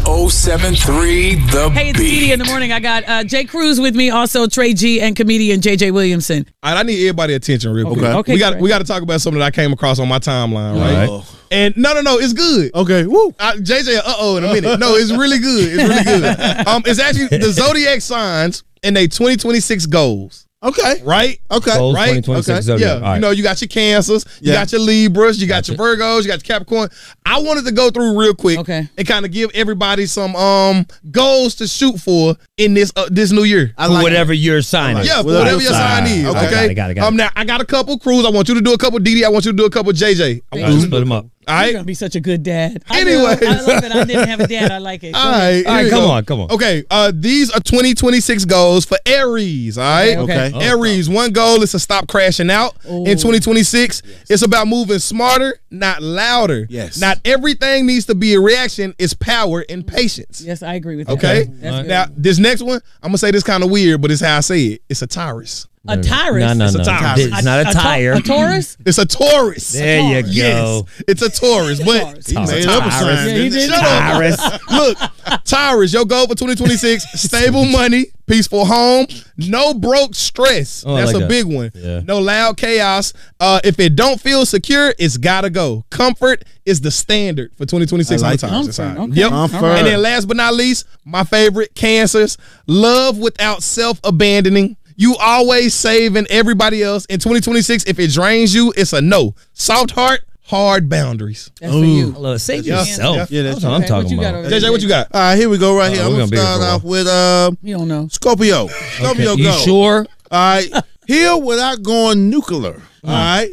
107.3 The Hey, it's Beat. Didi in the morning. I got Jay Cruz with me, also Trey G and comedian JJ Williamson. All right, I need everybody's attention real quick. Okay, we got to talk about something that I came across on my timeline, right? Oh. And no, it's good. Okay, woo. JJ, in a minute. No, it's really good. It's really good. It's actually the Zodiac signs and their 2026 goals. Okay. Right? Okay. Goals Right? 2026 Okay. Zodiac. Yeah, All right. you know, you got your Cancers, you got your Libras, you got your Virgos, you got your Capricorn. I wanted to go through real quick Okay. and kind of give everybody some goals to shoot for in this new year. I like whatever your sign is. Yeah, for Whatever whatever your sign is. Okay. Okay. Got it. Now I got a couple Cruz. I want you to do a couple Didi. I want you to do a couple JJ. I want you to Split them up. All You're right. gonna be such a good dad. Anyway. I love it. I didn't have a dad. I like it. Go All ahead. right. All right, here we come go. on. Okay. These are 2026 goals for Aries. All right. Okay. Aries, one goal is to stop crashing out in 2026. It's about moving smarter, not louder. Yes. Not everything needs to be a reaction. It's power and patience. Yes, I agree with that. Okay. That's good. Now this next one, I'm gonna say this kind of weird, but it's how I say it. It's a Taurus. A Taurus. No. It's a Taurus. It's not a tire. A Taurus? It's a Taurus. There you go. Yes, it's a Taurus, but Taurus. He made up a sign. Yeah, he didn't he? did. Shut up. Taurus. Look, Taurus, your goal for 2026, stable money, peaceful home, no broke stress. Oh, I That's like a that. big one. Yeah. No loud chaos. If it don't feel secure, it's gotta go. Comfort is the standard for 2026 I on like the it. Taurus side. Comfort, okay. Yep. Comfort. All right. And then last but not least, my favorite, Cancers. Love without self-abandoning. You always saving everybody else. In 2026, if it drains you, it's a no. Soft heart, hard boundaries. That's for you. Hello, save Yeah. yourself. Yeah, That's that's what right. I'm What talking you got about. over there? JJ, what you got? All right, here we go right here. Oh, I'm we're going to gonna be start here for a off with You don't know. Scorpio. Scorpio You go. sure? All right. Heal without going nuclear. All right.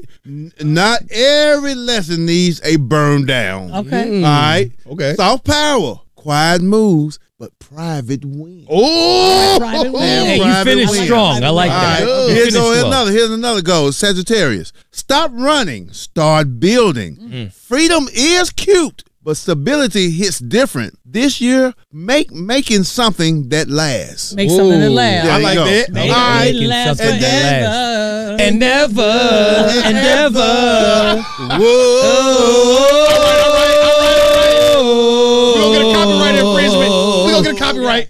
Not every lesson needs a burn down. Okay. All right. Okay. Soft power. Quiet moves, but private wins. Oh, Private win. Hey, you Private finished win. strong. I like All that. right. You Here's finished well. another goal. Sagittarius. Stop running. Start building. Freedom is cute, but stability hits different. This year, making something that lasts. Make something that lasts. Yeah, I you like go. that. Make All right. it last something forever. that And never. Whoa. We're gonna get a copyright infringement. We're gonna get a copyright.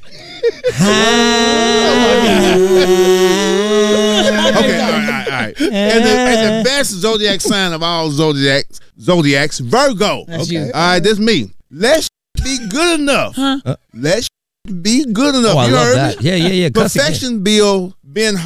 Okay, all right. And the best zodiac sign of all zodiacs, Virgo. That's you. All right, that's me. Let's be good enough. Let's be good enough. Oh, I you love heard that. me? Yeah. Cuss again. Perfection Bill Ben